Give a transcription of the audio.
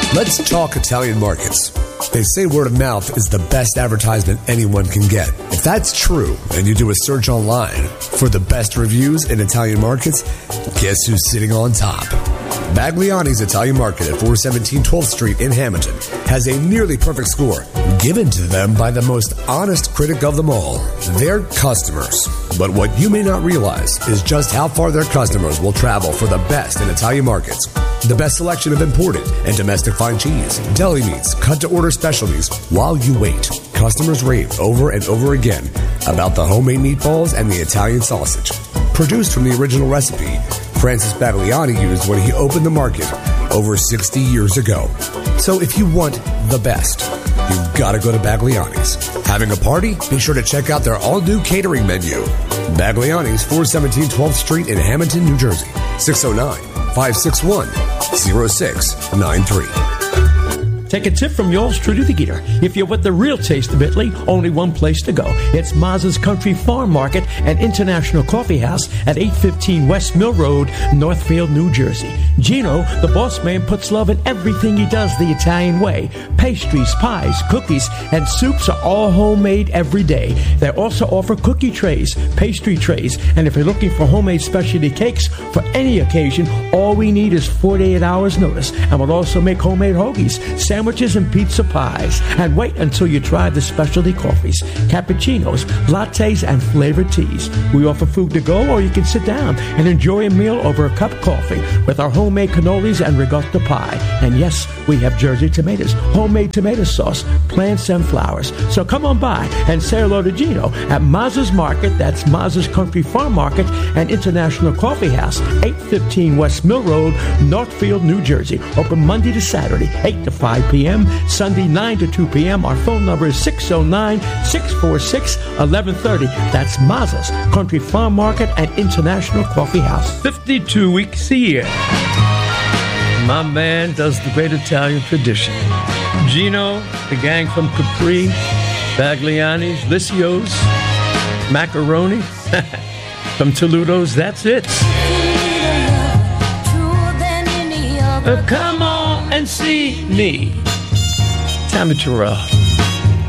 Let's talk Italian markets. They say word of mouth is the best advertisement anyone can get. If that's true, and you do a search online for the best reviews in Italian markets, guess who's sitting on top? Bagliani's Italian Market at 417 12th Street in Hamilton has a nearly perfect score given to them by the most honest critic of them all, their customers. But what you may not realize is just how far their customers will travel for the best in Italian markets. The best selection of imported and domestic fine cheese, deli meats, cut-to-order specialties. While you wait, customers rave over and over again about the homemade meatballs and the Italian sausage. Produced from the original recipe Francis Bagliani used when he opened the market over 60 years ago. So if you want the best, you've got to go to Bagliani's. Having a party? Be sure to check out their all-new catering menu. Bagliani's, 417 12th Street in Hamilton, New Jersey. 609-561-0693. Take a tip from yours truly, the Geeter. If you want the real taste of Italy, only one place to go. It's Mazza's Country Farm Market and International Coffee House at 815 West Mill Road, Northfield, New Jersey. Gino, the boss man, puts love in everything he does the Italian way. Pastries, pies, cookies, and soups are all homemade every day. They also offer cookie trays, pastry trays, and if you're looking for homemade specialty cakes for any occasion, all we need is 48 hours notice. And we'll also make homemade hoagies, sandwiches, and pizza pies. And wait until you try the specialty coffees, cappuccinos, lattes, and flavored teas. We offer food to go, or you can sit down and enjoy a meal over a cup of coffee with our homemade cannolis and ricotta pie. And yes, we have Jersey tomatoes, homemade tomato sauce, plants, and flowers. So come on by and say hello to Gino at Mazza's Market. That's Mazza's Country Farm Market and International Coffee House, 815 West Mill Road, Northfield, New Jersey. Open Monday to Saturday, 8 to 5 p.m., Sunday 9 to 2 p.m. Our phone number is 609-646-1130. That's Mazza's Country Farm Market and International Coffee House. 52 weeks a year. My man does the great Italian tradition. Gino, the gang from Capri, Bagliani's, Lissio's, Macaroni, from Toludo's, that's it. Come on and see me. Tammy Terrell.